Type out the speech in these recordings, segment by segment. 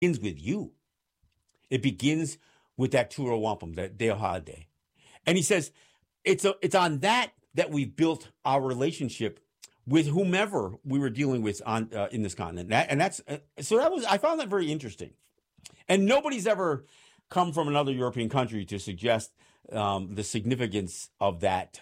begins with you. It begins with that Tura Wampum, that Deohade. And he says, it's on that we've built our relationship with whomever we were dealing with on in this continent. I found that very interesting. And nobody's ever come from another European country to suggest the significance of that,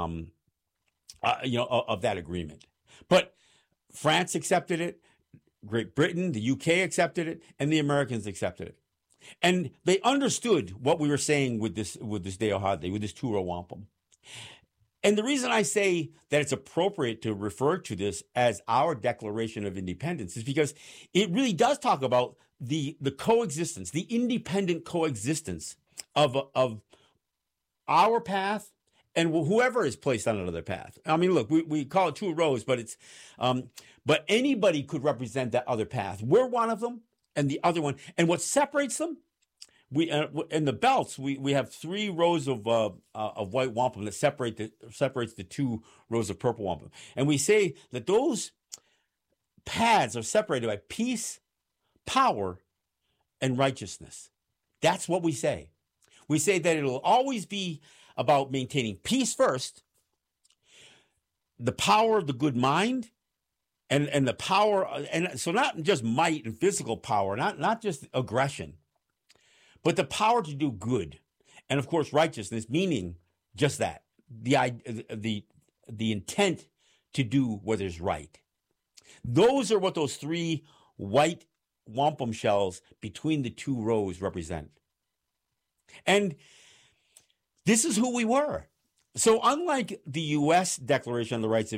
of that agreement. But France accepted it, Great Britain, the UK accepted it, and the Americans accepted it. And they understood what we were saying with this Deohade, with this Tura Wampum. And the reason I say that it's appropriate to refer to this as our Declaration of Independence is because it really does talk about the coexistence, the independent coexistence of our path and whoever is placed on another path. I mean, look, we call it two roads, but it's but anybody could represent that other path. We're one of them, and the other one. And what separates them? We in the belts we have 3 rows of white wampum that separates the 2 rows of purple wampum, and we say that those paths are separated by peace, power, and righteousness. That's what we say. We say that it'll always be about maintaining peace first, the power of the good mind, and the power, and so not just might and physical power, not just aggression, but the power to do good, and of course righteousness, meaning just that, the intent to do what is right. Those are what those 3 white wampum shells between the 2 rows represent. And this is who we were. So unlike the U.S. Declaration on the Rights of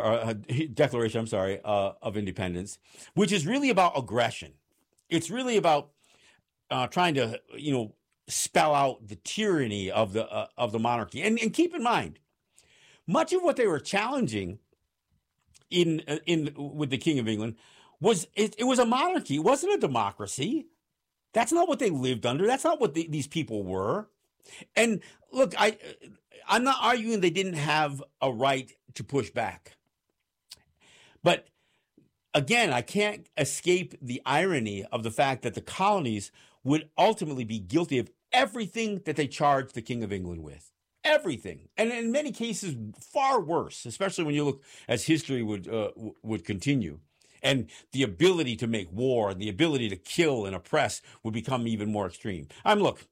of Independence, which is really about aggression, it's really about trying to spell out the tyranny of the monarchy. And keep in mind, much of what they were challenging in with the King of England was it was a monarchy. It wasn't a democracy. That's not what they lived under. That's not what these people were. And look, I'm not arguing they didn't have a right to push back. But again, I can't escape the irony of the fact that the colonies would ultimately be guilty of everything that they charged the King of England with. Everything. And in many cases, far worse, especially when you look as history would continue. And the ability to make war and the ability to kill and oppress would become even more extreme. Look,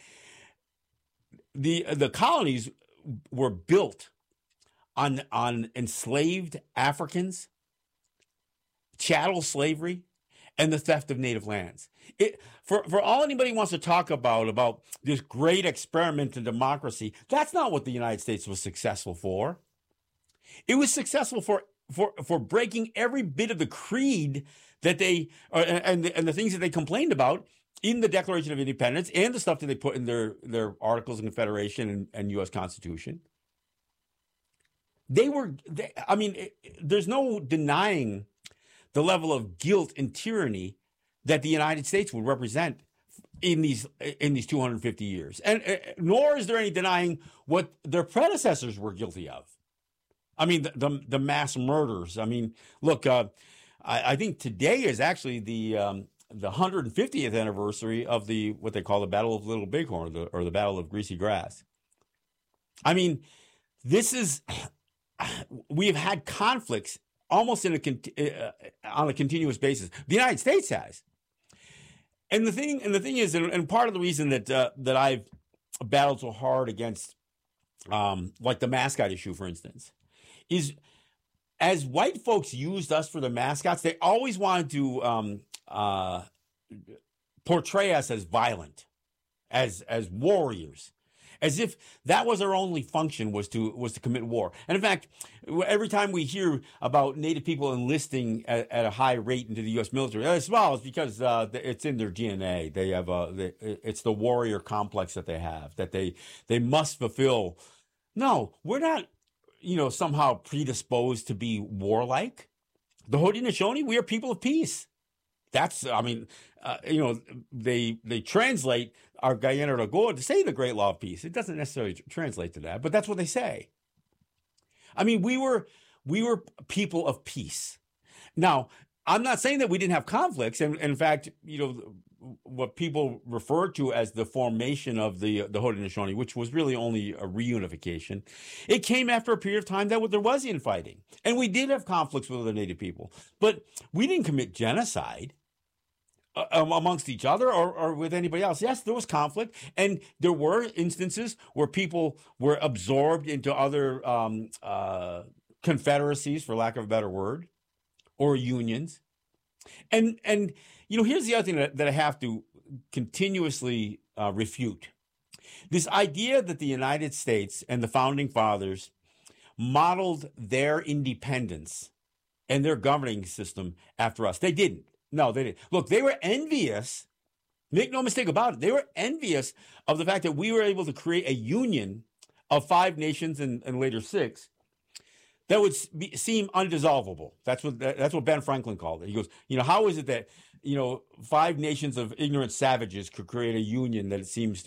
the colonies were built on enslaved Africans, chattel slavery, and the theft of native lands. For all anybody wants to talk about this great experiment in democracy, that's not what the United States was successful for. It was successful for breaking every bit of the creed that they and the things that they complained about in the Declaration of Independence and the stuff that they put in their Articles of Confederation and U.S. Constitution. There's no denying the level of guilt and tyranny that the United States would represent in these 250 years, and nor is there any denying what their predecessors were guilty of. The mass murders. Look, I think today is actually the 150th anniversary of what they call the Battle of Little Bighorn, or the Battle of Greasy Grass. We've had conflicts almost on a continuous basis. The United States has, and the thing is, and part of the reason that I've battled so hard against, like the mascot issue, for instance, is as white folks used us for the mascots, they always wanted to portray us as violent, as warriors, as if that was our only function was to commit war. And in fact, every time we hear about Native people enlisting at a high rate into the U.S. military, it's because it's in their DNA. They have it's the warrior complex that they have, that they must fulfill. No, we're not, somehow predisposed to be warlike. The Haudenosaunee, we are people of peace. That's, they translate our Guyana Rago to say the Great Law of Peace. It doesn't necessarily translate to that, but that's what they say. We were people of peace. Now, I'm not saying that we didn't have conflicts. And in fact, what people refer to as the formation of the Haudenosaunee, which was really only a reunification, it came after a period of time that there was infighting. And we did have conflicts with other Native people. But we didn't commit genocide amongst each other or with anybody else. Yes, there was conflict. And there were instances where people were absorbed into other confederacies, for lack of a better word, or unions. And here's the other thing that I have to continuously refute. This idea that the United States and the founding fathers modeled their independence and their governing system after us. They didn't. No, they didn't. Look, they were envious. Make no mistake about it. They were envious of the fact that we were able to create a union of 5 nations and later 6 that would seem undissolvable. That's what Ben Franklin called it. He goes, how is it that 5 nations of ignorant savages could create a union that seems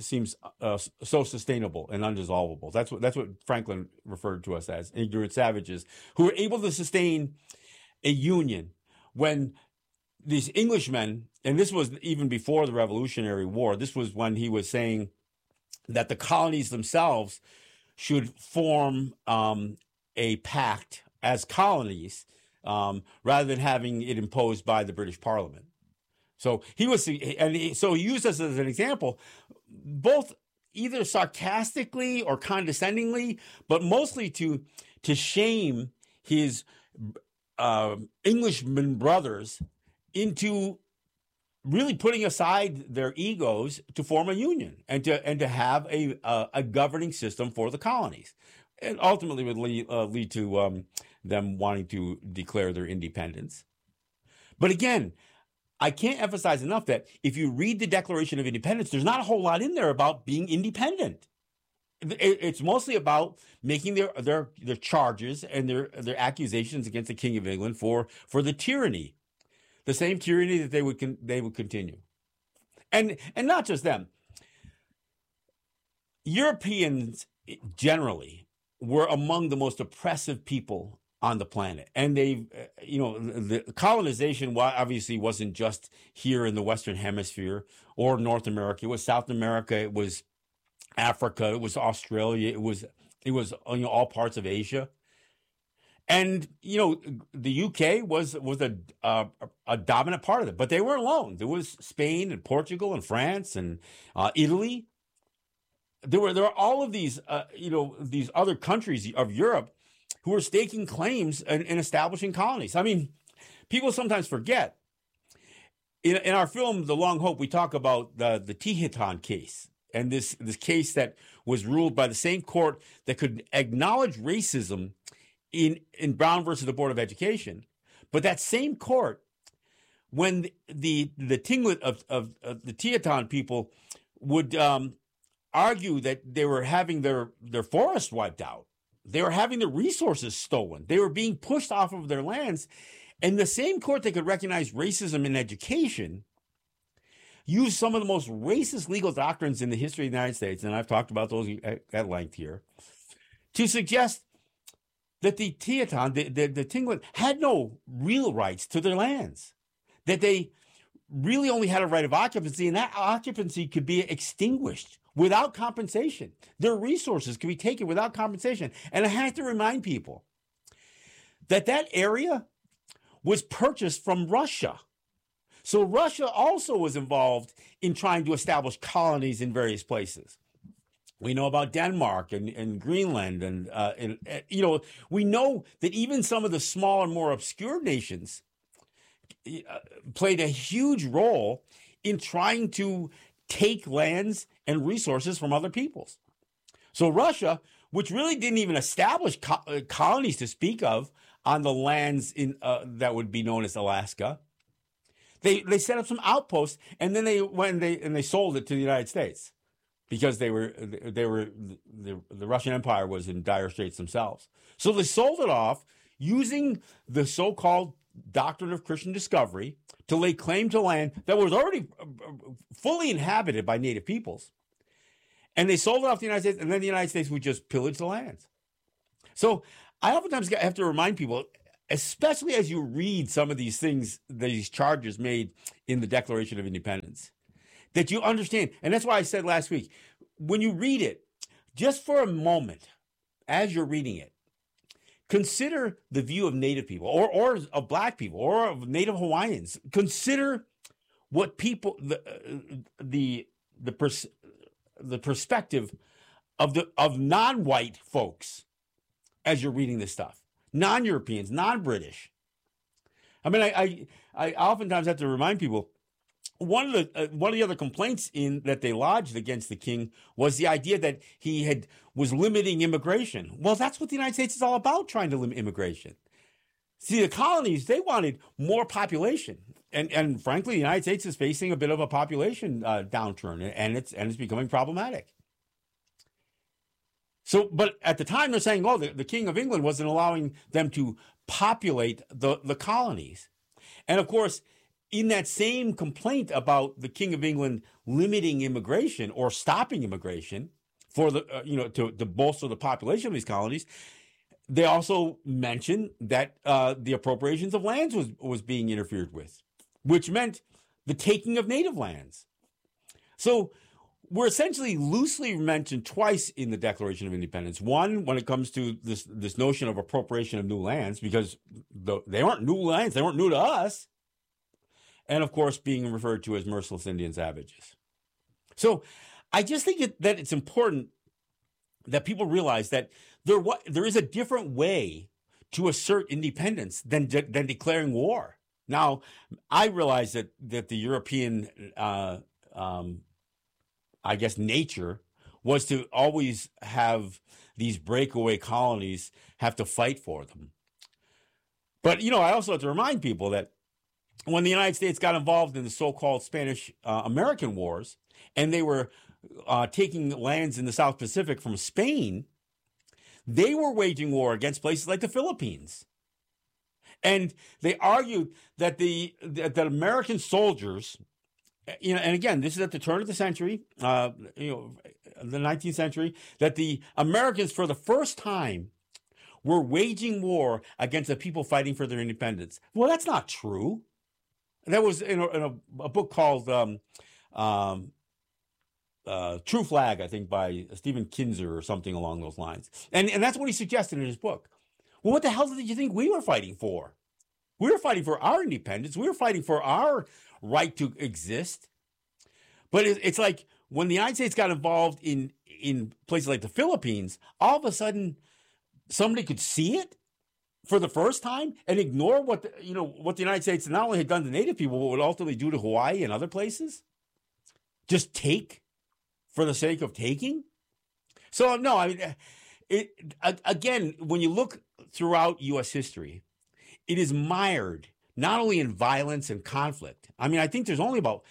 so sustainable and undissolvable? That's what Franklin referred to us as, ignorant savages who were able to sustain a union when these Englishmen, and this was even before the Revolutionary War. This was when he was saying that the colonies themselves should form a pact as colonies rather than having it imposed by the British Parliament. So he used us as an example, both either sarcastically or condescendingly, but mostly to shame his Englishman brothers into really putting aside their egos to form a union and to have a governing system for the colonies. And ultimately would lead to them wanting to declare their independence. But again, I can't emphasize enough that if you read the Declaration of Independence, there's not a whole lot in there about being independent. It's mostly about making their charges and their accusations against the King of England for the tyranny, the same tyranny that they would continue, and not just them. Europeans generally were among the most oppressive people on the planet. And the colonization obviously wasn't just here in the Western Hemisphere or North America. It was South America. It was Africa. It was Australia. It was all parts of Asia. And, the UK was a dominant part of it, but they weren't alone. There was Spain and Portugal and France and Italy. There were all of these, these other countries of Europe who were staking claims and establishing colonies. I mean, people sometimes forget. In our film, The Long Hope, we talk about the Tehitan case, and this case that was ruled by the same court that could acknowledge racism in Brown versus the Board of Education. But that same court, when the Tlingit of the Tehitan people would argue that they were having their forests wiped out. They were having their resources stolen. They were being pushed off of their lands. And the same court that could recognize racism in education used some of the most racist legal doctrines in the history of the United States, and I've talked about those at length here, to suggest that the Tehitan, the Tlingit, had no real rights to their lands, that they really only had a right of occupancy, and that occupancy could be extinguished without compensation. Their resources could be taken without compensation. And I have to remind people that area was purchased from Russia. So Russia also was involved in trying to establish colonies in various places. We know about Denmark and Greenland. And we know that even some of the smaller, more obscure nations played a huge role in trying to take lands and resources from other peoples. So Russia, which really didn't even establish colonies to speak of on the lands in that would be known as Alaska, they set up some outposts, and then they went and they sold it to the United States because the Russian Empire was in dire straits themselves. So they sold it off using the so-called doctrine of Christian discovery to lay claim to land that was already fully inhabited by native peoples. And they sold it off to the United States, and then the United States would just pillage the lands. So I oftentimes have to remind people, especially as you read some of these things, these charges made in the Declaration of Independence, that you understand. And that's why I said last week, when you read it, just for a moment, as you're reading it, consider the view of Native people or of Black people or of Native Hawaiians. Consider what people, the perspective of non-white folks as you're reading this stuff, non-Europeans, non-British. I mean, I oftentimes have to remind people, one of the other complaints that they lodged against the king was the idea that he was limiting immigration. Well, that's what the United States is all about, trying to limit immigration. See, the colonies, they wanted more population. And frankly, the United States is facing a bit of a population downturn, and it's becoming problematic. So, but at the time, they're saying, oh, the King of England wasn't allowing them to populate the colonies. And of course, in that same complaint about the King of England limiting immigration or stopping immigration for to bolster the population of these colonies, they also mentioned that the appropriations of lands was being interfered with, which meant the taking of native lands. So we're essentially loosely mentioned twice in the Declaration of Independence. One, when it comes to this notion of appropriation of new lands, because they weren't new lands, they weren't new to us. And of course, being referred to as merciless Indian savages. So I just think that it's important that people realize that there is a different way to assert independence than declaring war. Now, I realize that the European, nature was to always have these breakaway colonies have to fight for them. But, I also have to remind people that when the United States got involved in the so-called Spanish-American Wars, and they were taking lands in the South Pacific from Spain, they were waging war against places like the Philippines. And they argued that that American soldiers, and again, this is at the turn of the century, the 19th century, that the Americans, for the first time, were waging war against the people fighting for their independence. Well, that's not true. That was in a book called True Flag, I think, by Stephen Kinzer or something along those lines. And that's what he suggested in his book. Well, what the hell did you think we were fighting for? We were fighting for our independence. We were fighting for our right to exist. But it's like when the United States got involved in places like the Philippines, all of a sudden somebody could see it for the first time and ignore what the United States not only had done to Native people, but would ultimately do to Hawaii and other places. Just take for the sake of taking. So no, I mean, again, when you look throughout U.S. history, it is mired not only in violence and conflict. I mean, I think there's only about,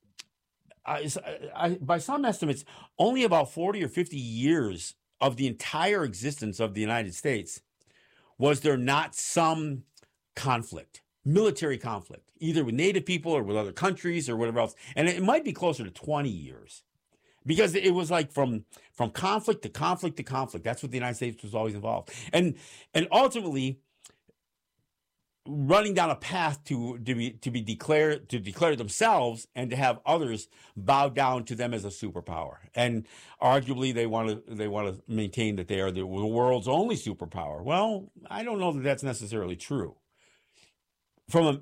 by some estimates, only about 40 or 50 years of the entire existence of the United States was there not some conflict, military conflict, either with Native people or with other countries or whatever else. And it might be closer to 20 years because it was like from conflict to conflict to conflict. That's what the United States was always involved. And ultimately running down a path to declare themselves and to have others bow down to them as a superpower. And arguably they want to maintain that they are the world's only superpower. Well, I don't know that that's necessarily true. From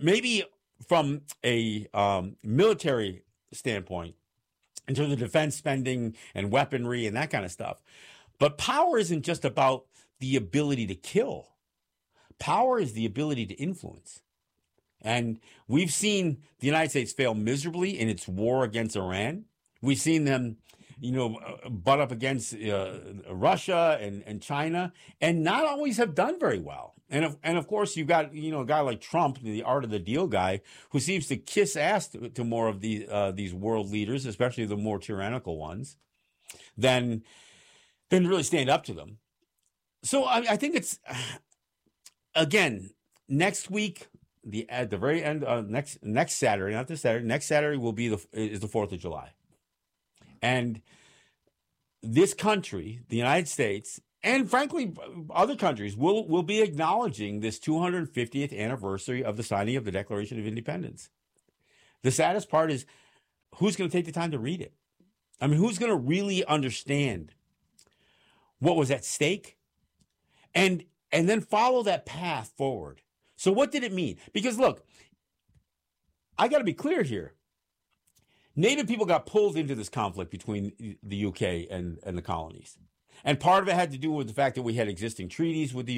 a military standpoint, in terms of defense spending and weaponry and that kind of stuff. But power isn't just about the ability to kill. Power is the ability to influence. And we've seen the United States fail miserably in its war against Iran. We've seen them, butt up against Russia and China, and not always have done very well. And of course, you've got a guy like Trump, the art of the deal guy, who seems to kiss ass to more of these world leaders, especially the more tyrannical ones, than really stand up to them. So I think it's, again, next week, at the very end, next Saturday, not this Saturday, next Saturday is the 4th of July. And this country, the United States, And frankly, other countries will be acknowledging this 250th anniversary of the signing of the Declaration of Independence. The saddest part is, who's going to take the time to read it? I mean, who's going to really understand what was at stake and then follow that path forward? So what did it mean? Because look, I got to be clear here. Native people got pulled into this conflict between the UK and the colonies. And part of it had to do with the fact that we had existing treaties with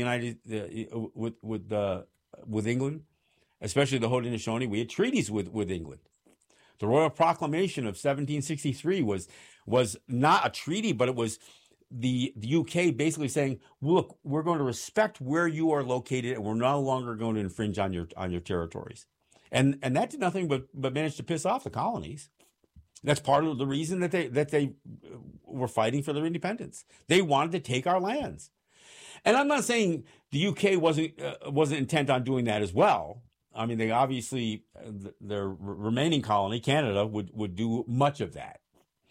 with England, especially the Haudenosaunee. We had treaties with England. The Royal Proclamation of 1763 was not a treaty, but it was the UK basically saying, look, we're going to respect where you are located, and we're no longer going to infringe on your territories. And that did nothing but manage to piss off the colonies. That's part of the reason that they were fighting for their independence. They wanted to take our lands. And I'm not saying the UK wasn't intent on doing that as well. I mean, they obviously, their remaining colony, Canada, would do much of that.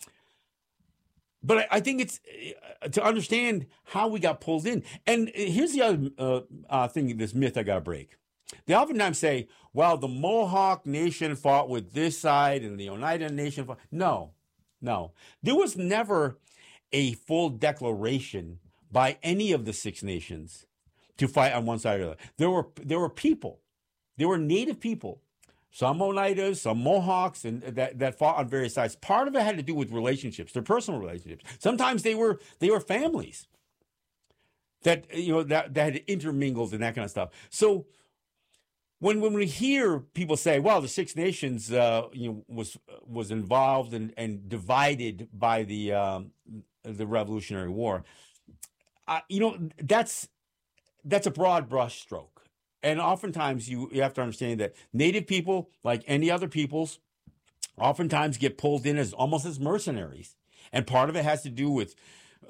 But I think it's to understand how we got pulled in. And here's the other thing, this myth I got to break. They oftentimes say, well, the Mohawk Nation fought with this side and the Oneida Nation fought. No. There was never a full declaration by any of the Six Nations to fight on one side or the other. There were people. There were Native people, some Oneidas, some Mohawks, and that fought on various sides. Part of it had to do with relationships, their personal relationships. Sometimes they were families that had intermingled and that kind of stuff. So when we hear people say, "Well, the Six Nations, was involved and divided by the Revolutionary War," that's a broad brush stroke. And oftentimes you have to understand that Native people, like any other peoples, oftentimes get pulled in as almost as mercenaries. And part of it has to do with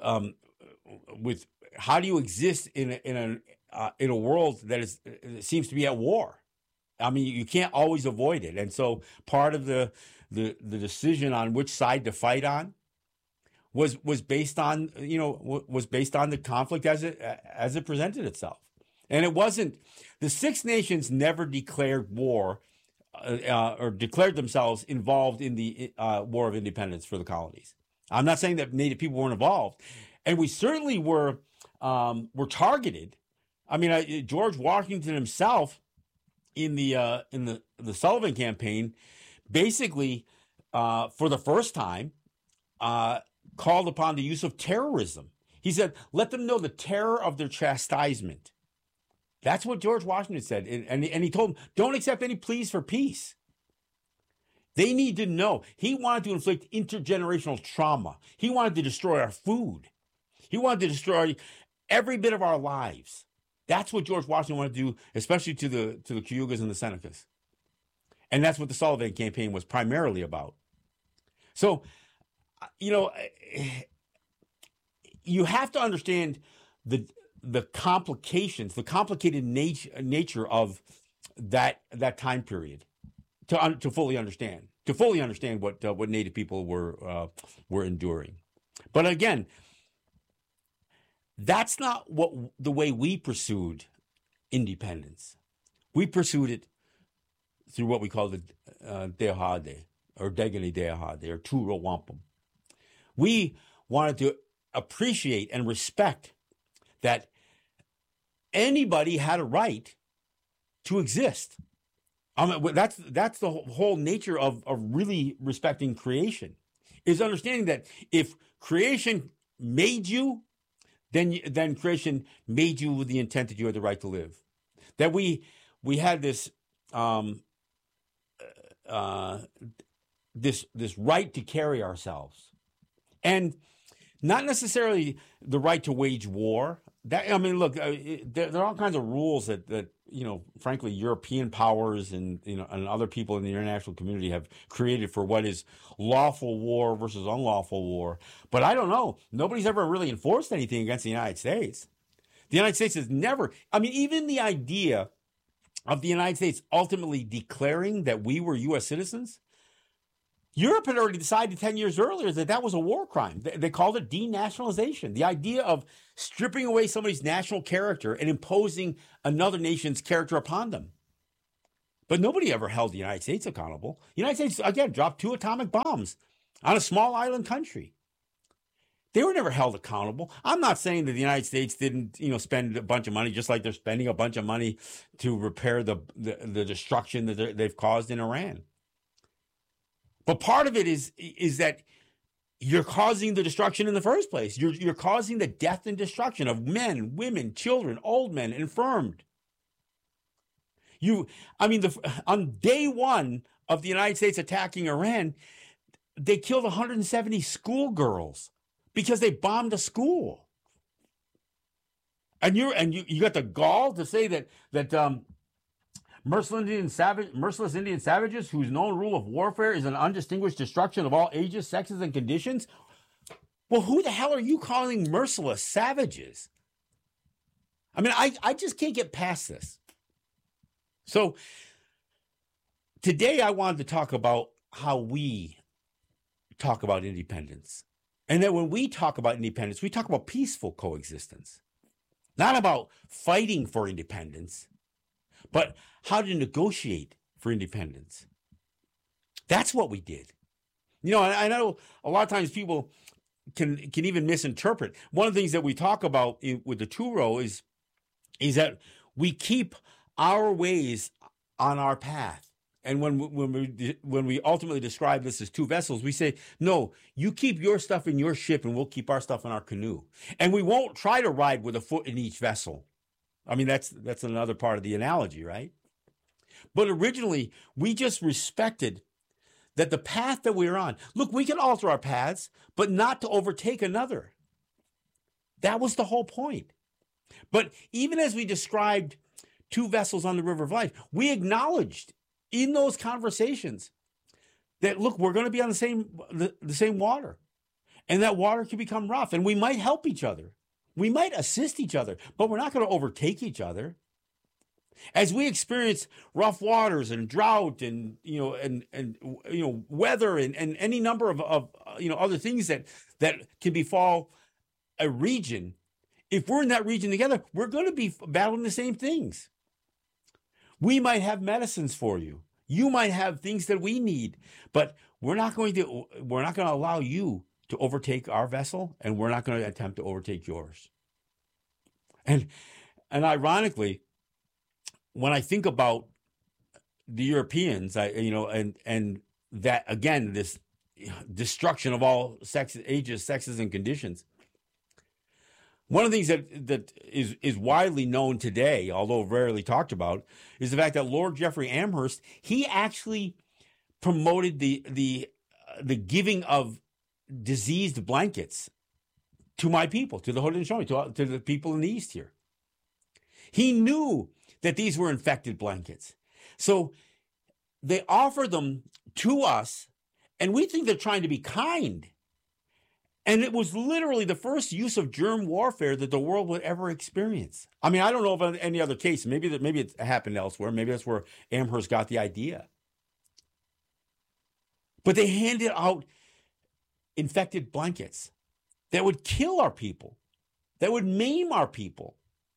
how do you exist in a world that seems to be at war. I mean, you can't always avoid it. And so part of the decision on which side to fight on was based on the conflict as it presented itself. And it wasn't, the Six Nations never declared war or declared themselves involved in the War of Independence for the colonies. I'm not saying that Native people weren't involved, and we certainly were targeted. I mean, George Washington himself in the Sullivan campaign, basically for the first time, called upon the use of terrorism. He said, "Let them know the terror of their chastisement." That's what George Washington said. And he told them, don't accept any pleas for peace. They need to know. He wanted to inflict intergenerational trauma. He wanted to destroy our food. He wanted to destroy every bit of our lives. That's what George Washington wanted to do, especially to the Cayugas and the Senecas. And that's what the Sullivan campaign was primarily about. So, you have to understand the complications, the complicated nature of that time period to fully understand what Native people were enduring. But again, that's not the way we pursued independence. We pursued it through what we call the Deahade or Degani Deahade or Turo Wampum. We wanted to appreciate and respect that anybody had a right to exist. That's the whole nature of really respecting creation, is understanding that if creation made you, then creation made you with the intent that you had the right to live. That we had this this right to carry ourselves, and not necessarily the right to wage war. Look, there are all kinds of rules that frankly, European powers and and other people in the international community have created for what is lawful war versus unlawful war. But I don't know. Nobody's ever really enforced anything against the United States. The United States has never. Even the idea of the United States ultimately declaring that we were U.S. citizens Europe had already decided 10 years earlier that that was a war crime. They called it denationalization. The idea of stripping away somebody's national character and imposing another nation's character upon them. But nobody ever held the United States accountable. The United States, again, dropped 2 atomic bombs on a small island country. They were never held accountable. I'm not saying that the United States didn't, spend a bunch of money, just like they're spending a bunch of money to repair the destruction that they've caused in Iran. But part of it is that you're causing the destruction in the first place. You're causing the death and destruction of men, women, children, old men, infirmed. On day one of the United States attacking Iran, they killed 170 schoolgirls because they bombed a school. And you got the gall to say that merciless Indian savages whose known rule of warfare is an undistinguished destruction of all ages, sexes, and conditions. Well, who the hell are you calling merciless savages? I just can't get past this. So today I wanted to talk about how we talk about independence. And that when we talk about independence, we talk about peaceful coexistence, not about fighting for independence, but how to negotiate for independence. That's what we did. I know a lot of times people can even misinterpret. One of the things that we talk about with the two-row is that we keep our ways on our path. And when we ultimately describe this as 2 vessels, we say, no, you keep your stuff in your ship and we'll keep our stuff in our canoe. And we won't try to ride with a foot in each vessel. That's another part of the analogy, right? But originally, we just respected that the path that we're on, look, we can alter our paths, but not to overtake another. That was the whole point. But even as we described 2 vessels on the river of life, we acknowledged in those conversations that, look, we're going to be on the same water, and that water can become rough, and we might help each other. We might assist each other, but we're not going to overtake each other. As we experience rough waters and drought and weather and any number of other things that can befall a region, if we're in that region together, we're going to be battling the same things. We might have medicines for you. You might have things that we need, but we're not going to allow you to overtake our vessel, and we're not going to attempt to overtake yours. And ironically, when I think about the Europeans, and that, again, this destruction of all ages, sexes, and conditions. One of the things that is widely known today, although rarely talked about, is the fact that Lord Jeffrey Amherst, he actually promoted the giving of diseased blankets to my people, to the Haudenosaunee, to the people in the East here. He knew that these were infected blankets. So they offer them to us, and we think they're trying to be kind. And it was literally the first use of germ warfare that the world would ever experience. I don't know of any other case. Maybe it happened elsewhere. Maybe that's where Amherst got the idea. But they handed out infected blankets that would kill our people, that would maim our people.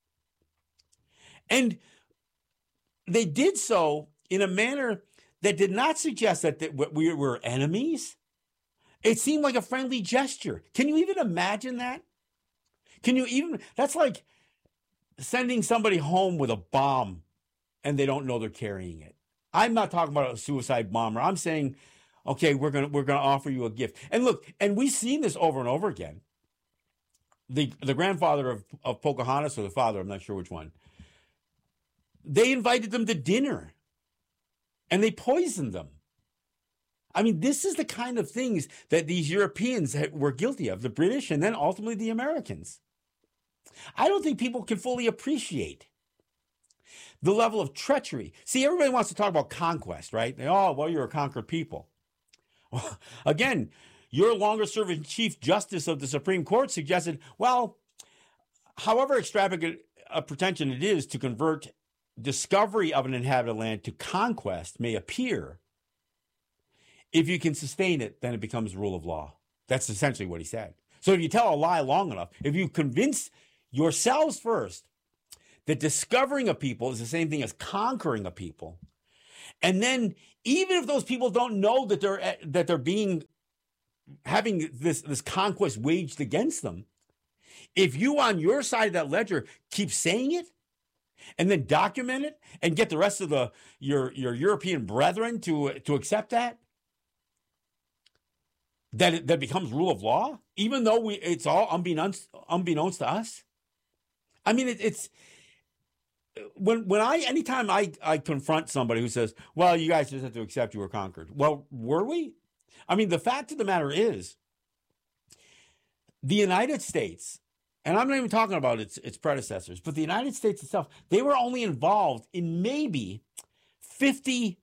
And they did so in a manner that did not suggest that we were enemies. It seemed like a friendly gesture. Can you even imagine that? That's like sending somebody home with a bomb and they don't know they're carrying it. I'm not talking about a suicide bomber. I'm saying, okay, we're gonna offer you a gift. And look, and we've seen this over and over again. The grandfather of Pocahontas, or the father, I'm not sure which one, they invited them to dinner and they poisoned them. This is the kind of things that these Europeans were guilty of, the British and then ultimately the Americans. I don't think people can fully appreciate the level of treachery. See, everybody wants to talk about conquest, right? You're a conquered people. Well, again, your longer-serving Chief Justice of the Supreme Court suggested, however extravagant a pretension it is to convert discovery of an inhabited land to conquest may appear, If you can sustain it, then it becomes rule of law. That's essentially what he said. So if you tell a lie long enough, if you convince yourselves first that discovering a people is the same thing as conquering a people, and then even if those people don't know that they're being having this conquest waged against them, if you on your side of that ledger keep saying it and then document it and get the rest of your European brethren to accept that becomes rule of law, even though it's all unbeknownst to us. I mean, it's anytime I confront somebody who says, well, you guys just have to accept you were conquered. Well, were we? I mean, the fact of the matter is the United States, and I'm not even talking about its predecessors, but the United States itself, they were only involved in maybe 50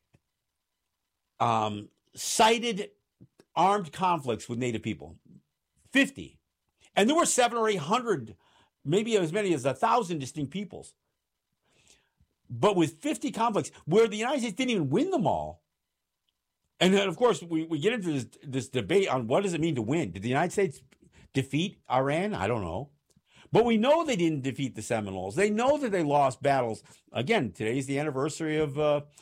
cited armed conflicts with Native people. 50. And there were 700 or 800, maybe as many as 1,000 distinct peoples. But with 50 conflicts where the United States didn't even win them all. And then, of course, we get into this debate on what does it mean to win. Did the United States defeat Iran? I don't know. But we know they didn't defeat the Seminoles. They know that they lost battles. Again, today's the anniversary of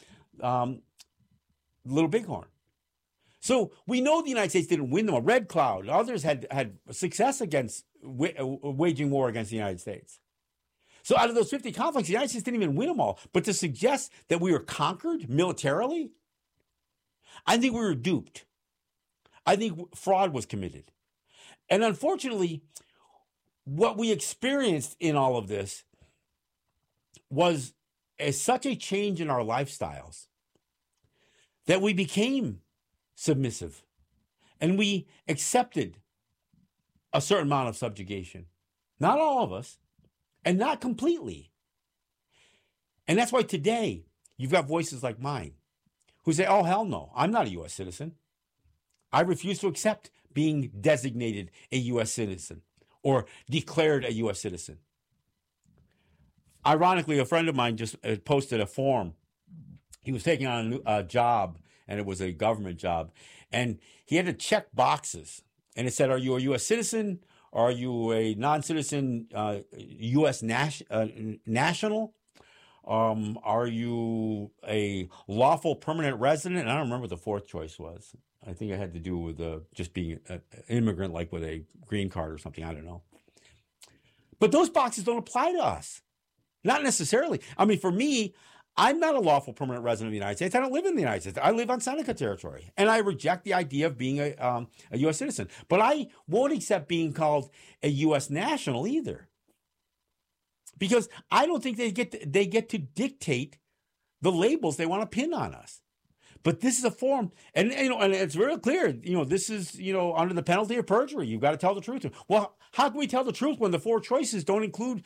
Little Bighorn. So we know the United States didn't win them. A Red Cloud, others had success against waging war against the United States. So out of those 50 conflicts, the United States didn't even win them all. But to suggest that we were conquered militarily, I think we were duped. I think fraud was committed. And unfortunately, what we experienced in all of this was such a change in our lifestyles that we became submissive and we accepted a certain amount of subjugation. Not all of us, and not completely. And that's why today you've got voices like mine who say, oh, hell no, I'm not a U.S. citizen. I refuse to accept being designated a U.S. citizen or declared a U.S. citizen. Ironically, a friend of mine just posted a form. He was taking on a job, and it was a government job. And he had to check boxes. And it said, are you a U.S. citizen? Are you a non-citizen U.S. national? Are you a lawful permanent resident? And I don't remember what the fourth choice was. I think it had to do with just being an immigrant, like with a green card or something. I don't know. But those boxes don't apply to us. Not necessarily. I mean, for me, I'm not a lawful permanent resident of the United States. I don't live in the United States. I live on Seneca territory. And I reject the idea of being a U.S. citizen. But I won't accept being called a U.S. national either. Because I don't think they get to dictate the labels they want to pin on us. But this is a form, and it's very clear, this is, under the penalty of perjury. You've got to tell the truth. Well, how can we tell the truth when the four choices don't include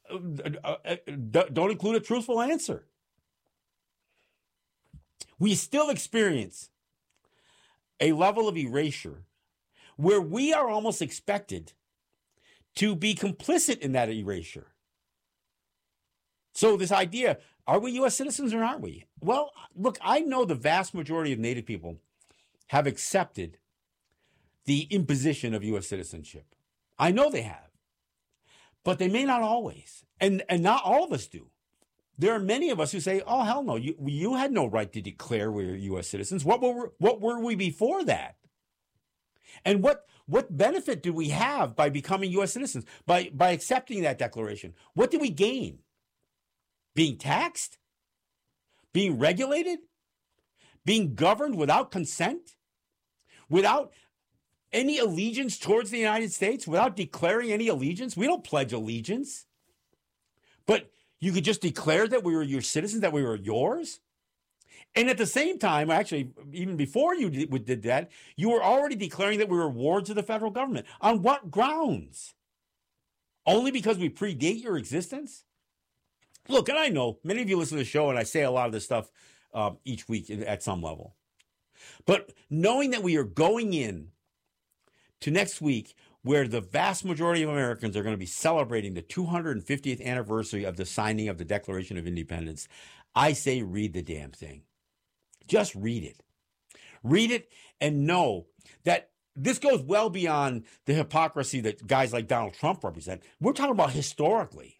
a truthful answer? We still experience a level of erasure where we are almost expected to be complicit in that erasure. So this idea, are we U.S. citizens or aren't we? Well, look, I know the vast majority of Native people have accepted the imposition of U.S. citizenship. I know they have. But they may not always. And not all of us do. There are many of us who say, oh, hell no, you had no right to declare we were U.S. citizens. What were we before that? And what benefit did we have by becoming U.S. citizens, by accepting that declaration? What did we gain? Being taxed? Being regulated? Being governed without consent? Without any allegiance towards the United States? Without declaring any allegiance? We don't pledge allegiance. But you could just declare that we were your citizens, that we were yours? And at the same time, actually, even before you did that, you were already declaring that we were wards of the federal government. On what grounds? Only because we predate your existence? Look, and I know many of you listen to the show, and I say a lot of this stuff each week at some level. But knowing that we are going in to next week where the vast majority of Americans are going to be celebrating the 250th anniversary of the signing of the Declaration of Independence, I say read the damn thing. Just read it. Read it and know that this goes well beyond the hypocrisy that guys like Donald Trump represent. We're talking about historically.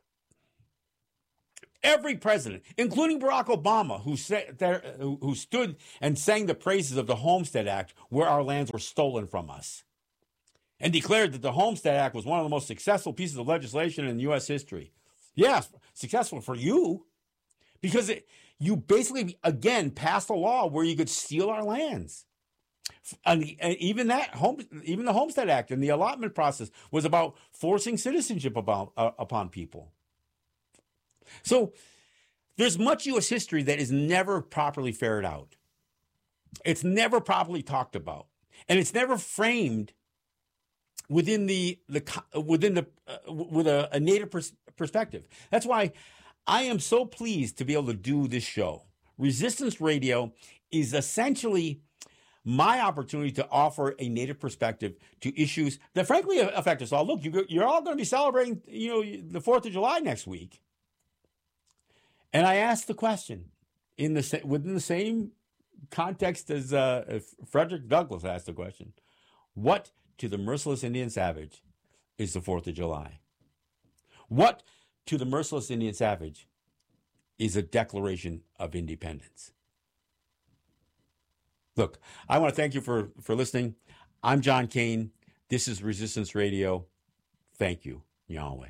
Every president, including Barack Obama, who stood and sang the praises of the Homestead Act, where our lands were stolen from us, and declared that the Homestead Act was one of the most successful pieces of legislation in U.S. history. Yes, successful for you, because you basically, again, passed a law where you could steal our lands. And even the Homestead Act and the allotment process was about forcing citizenship upon people. So there's much U.S. history that is never properly ferreted out. It's never properly talked about, and it's never framed within with a native perspective. That's why I am so pleased to be able to do this show. Resistance Radio is essentially my opportunity to offer a native perspective to issues that frankly affect us all. Look, you're all going to be celebrating, the 4th of July next week. And I asked the question within the same context as Frederick Douglass asked the question: what to the merciless Indian savage is the 4th of July? What to the merciless Indian savage is a Declaration of Independence? Look, I want to thank you for listening. I'm John Kane. This is Resistance Radio. Thank you, Yahweh.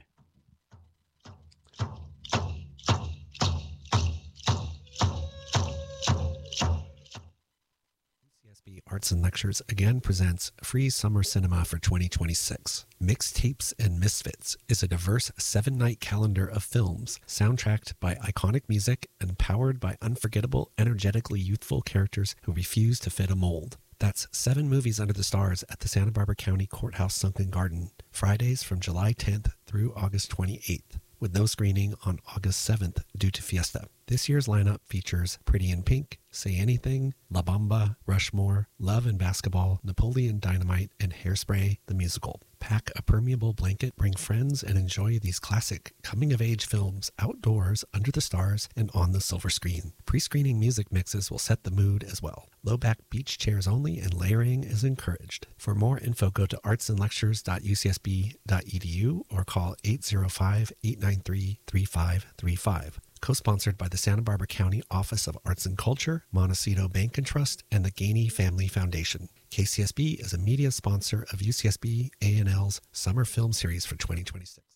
Arts and Lectures again presents Free Summer Cinema for 2026. Mixtapes and Misfits is a diverse 7-night calendar of films soundtracked by iconic music and powered by unforgettable, energetically youthful characters who refuse to fit a mold. That's 7 movies under the stars at the Santa Barbara County Courthouse Sunken Garden, Fridays from July 10th through August 28th, with no screening on August 7th due to Fiesta. This year's lineup features Pretty in Pink, Say Anything, La Bamba, Rushmore, Love and Basketball, Napoleon Dynamite, and Hairspray the Musical. Pack a permeable blanket, bring friends, and enjoy these classic coming-of-age films outdoors, under the stars, and on the silver screen. Pre-screening music mixes will set the mood as well. Low-back beach chairs only, and layering is encouraged. For more info, go to artsandlectures.ucsb.edu or call 805-893-3535. Co-sponsored by the Santa Barbara County Office of Arts and Culture, Montecito Bank and Trust, and the Gainey Family Foundation. KCSB is a media sponsor of UCSB A&L's Summer Film Series for 2026.